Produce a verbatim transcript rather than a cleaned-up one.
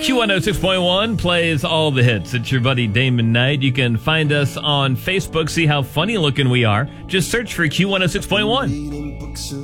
Q one oh six point one plays all the hits. It's your buddy Damon Knight. You can find us on Facebook, see how funny looking we are. Just search for Q one oh six point one.